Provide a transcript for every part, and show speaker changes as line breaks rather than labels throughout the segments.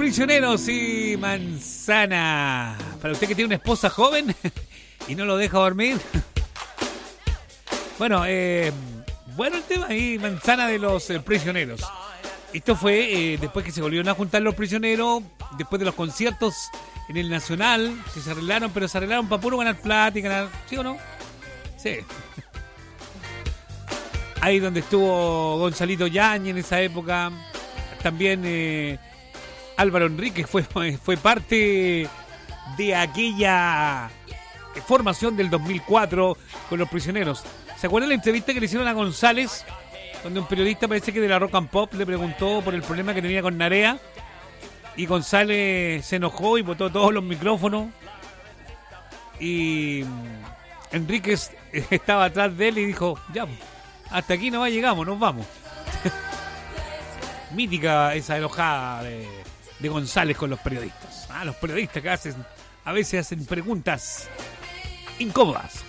Prisioneros y Manzana. Para usted que tiene una esposa joven y no lo deja dormir. Bueno, bueno el tema ahí, Manzana de los Prisioneros. Esto fue después que se volvieron a juntar los prisioneros, después de los conciertos en el Nacional, que se arreglaron, pero se arreglaron para puro ganar plata y ganar, ¿sí o no? Sí. Ahí donde estuvo Gonzalito Yáñez en esa época. También Álvaro Enríquez fue parte de aquella formación del 2004 con los prisioneros. ¿Se acuerdan la entrevista que le hicieron a González? Donde un periodista, parece que de la Rock and Pop, le preguntó por el problema que tenía con Narea. Y González se enojó y botó todos los micrófonos. Y Enríquez estaba atrás de él y dijo, ya, hasta aquí nomás llegamos, nos vamos. Mítica esa enojada de González con los periodistas. Los periodistas que a veces hacen preguntas incómodas.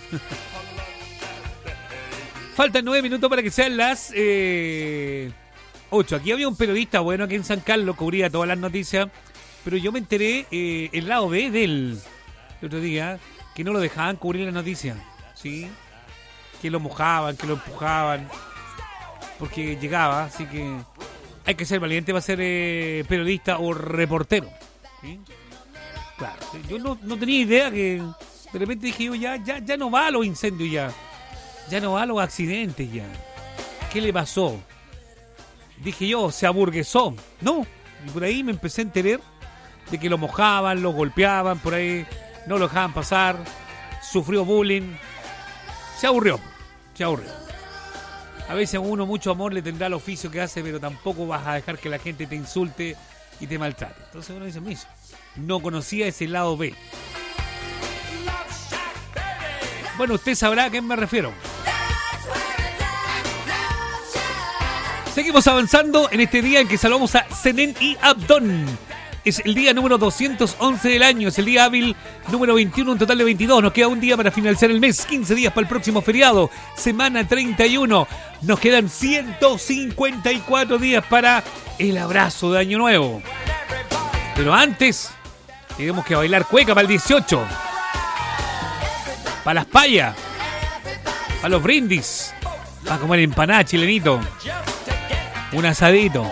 Faltan 9 minutos para que sean las 8. Aquí había un periodista bueno aquí en San Carlos, cubría todas las noticias, pero yo me enteré el lado B de él el otro día, que no lo dejaban cubrir la noticia, ¿sí? Que lo mojaban, que lo empujaban, porque llegaba, así que hay que ser valiente para ser periodista o reportero, ¿sí? Claro, yo no tenía idea que de repente dije yo, ya no va a los incendios ya no va a los accidentes ya. ¿Qué le pasó? Dije yo, se aburguesó. No, y por ahí me empecé a enterar de que lo mojaban, lo golpeaban, por ahí no lo dejaban pasar, sufrió bullying, se aburrió. A veces uno mucho amor le tendrá al oficio que hace, pero tampoco vas a dejar que la gente te insulte y te maltrate. Entonces uno dice, miso, no conocía ese lado B. Bueno, usted sabrá a qué me refiero. Seguimos avanzando en este día en que saludamos a Zenén y Abdón. Es el día número 211 del año, es el día hábil número 21, un total de 22. Nos queda un día para finalizar el mes, 15 días para el próximo feriado, semana 31. Nos quedan 154 días para el abrazo de Año Nuevo. Pero antes, tenemos que bailar cueca para el 18. Para las payas, para los brindis, para comer empanada chilenito. Un asadito.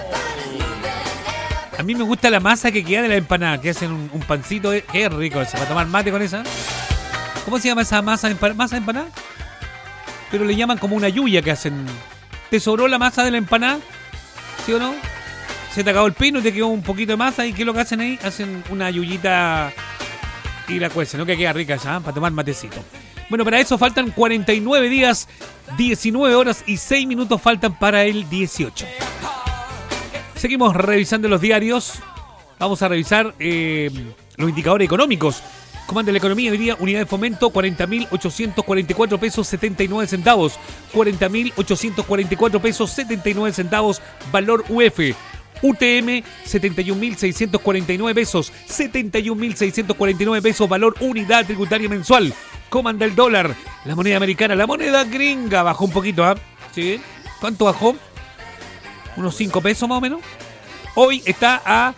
A mí me gusta la masa que queda de la empanada, que hacen un pancito, es rico eso, para tomar mate con esa. ¿Cómo se llama esa masa de empanada? Pero le llaman como una yuya que hacen. ¿Te sobró la masa de la empanada? ¿Sí o no? Se te acabó el pino y te quedó un poquito de masa. ¿Y qué es lo que hacen ahí? Hacen una yuyita y la cuecen, ¿no? Que queda rica ya, para tomar matecito. Bueno, para eso faltan 49 días, 19 horas y 6 minutos faltan para el 18. Seguimos revisando los diarios. Vamos a revisar los indicadores económicos. Comanda la economía hoy día, unidad de fomento, 40.844 pesos 79 centavos. 40.844 pesos 79 centavos, valor UF. UTM, 71.649 pesos. 71.649 pesos, valor unidad tributaria mensual. Comanda el dólar, la moneda americana, la moneda gringa. Bajó un poquito, ¿ah? ¿Sí? ¿Cuánto bajó? Unos 5 pesos más o menos. Hoy está a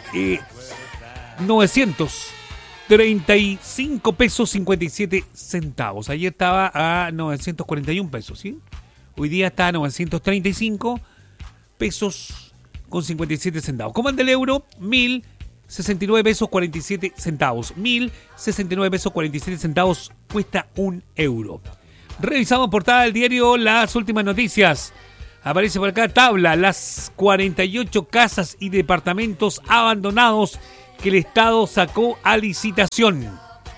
935 pesos 57 centavos. Ayer estaba a 941 pesos, ¿sí? Hoy día está a 935 pesos con 57 centavos. ¿Cómo anda el euro? 1.069 pesos 47 centavos. 1.069 pesos 47 centavos cuesta un euro. Revisamos portada del diario Las Últimas Noticias. Aparece por acá tabla, las 48 casas y departamentos abandonados que el Estado sacó a licitación.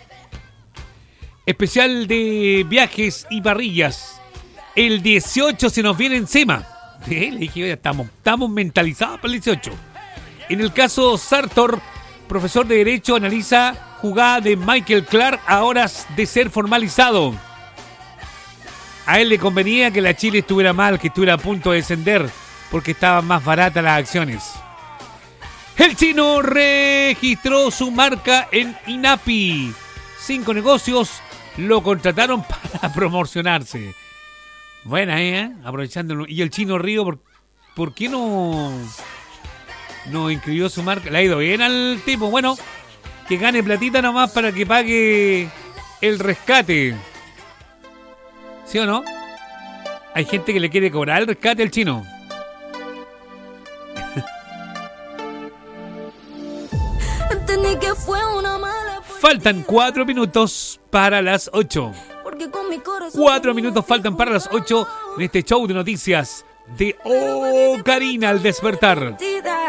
Especial de viajes y parrillas. El 18 se nos viene encima. Le dije, estamos mentalizados para el 18. En el caso Sartor, profesor de Derecho, analiza jugada de Michael Clark a horas de ser formalizado. A él le convenía que la Chile estuviera mal, que estuviera a punto de descender, porque estaban más baratas las acciones. El chino registró su marca en INAPI. 5 negocios lo contrataron para promocionarse. Buena, aprovechándolo. Y el chino Río, ¿por qué no no inscribió su marca. Le ha ido bien al tipo. Bueno, que gane platita nomás para que pague el rescate. ¿Sí o no? Hay gente que le quiere cobrar el rescate al chino. Faltan 4 minutos para las 8. 4 minutos faltan para las 8 en este show de noticias de Karina al despertar.